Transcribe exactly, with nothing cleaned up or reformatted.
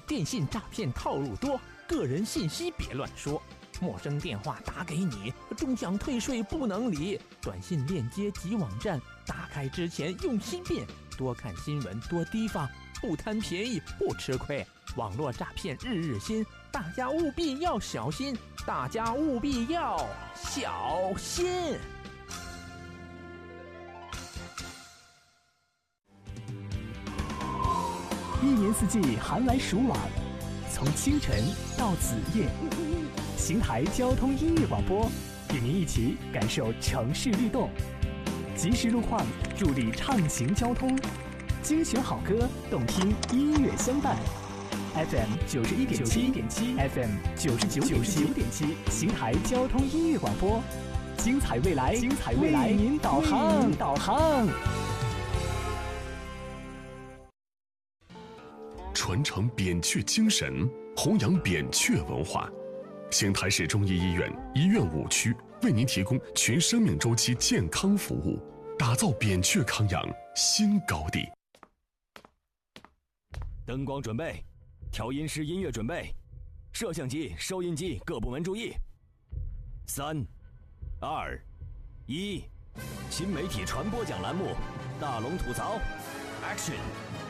电信诈骗套路多，个人信息别乱说。陌生电话打给你，终想退税不能理。短信链接及网站，打开之前用心辨。多看新闻，多提防，不贪便宜不吃亏。网络诈骗日日新，大家务必要小心，大家务必要小心。 一年四季寒来暑往，从清晨到子夜，邢台交通音乐广播与您一起感受城市律动，及时路况助力畅行交通，精选好歌，动听音乐相伴。F M 九十一点七点七 ，F M 九十九点九点七，邢台交通音乐广播，精彩未来，精彩未来，为您导航，导航。 传承扁鹊精神，弘扬扁鹊文化。邢台市中医医院医院五区为您提供全生命周期健康服务，打造扁鹊康养新高地。 灯光准备，调音师音乐准备，摄像机、收音机各部门注意。三、二、一，新媒体传播奖栏目，大龙吐槽 ，Action。